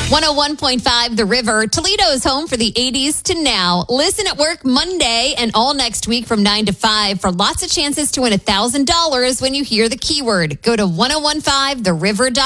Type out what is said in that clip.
101.5 The River, Toledo's home for the 80s to now. Listen at work Monday and all next week from 9 to 5 for lots of chances to win $1,000 when you hear the keyword. Go to 1015theriver.com.